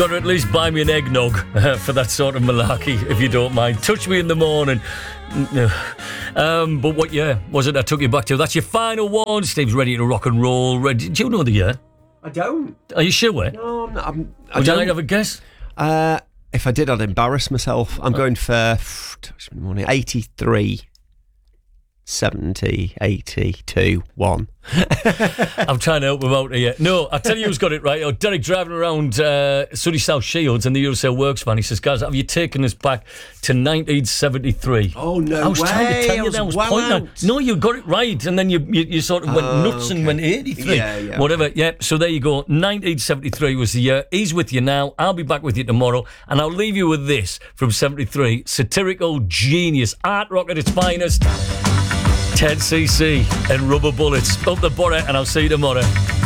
Got to at least buy me an eggnog for that sort of malarkey, if you don't mind. Touch me in the morning. But what year was it I took you back to? That's your final one. Steve's ready to rock and roll. Ready. Do you know the year? I don't. Are you sure? No, I'm not. Would you like to have a guess? If I did, I'd embarrass myself. I'm going for 83, 70, 82, 1. I'm trying to help him out here. No, I tell you who's got it right. Oh, Derek driving around Surrey South Shields and the Eurosale Works van. He says, guys, have you taken us back to 1973? Oh, no I was way. trying to tell you that. I was pointing out. No, you got it right. And then you sort of went nuts and went 83. Yeah. Whatever. Yeah, so there you go. 1973 was the year. He's with you now. I'll be back with you tomorrow. And I'll leave you with this from 73. Satirical genius. Art rock at its finest. 10cc and Rubber Bullets. Up the borough, and I'll see you tomorrow.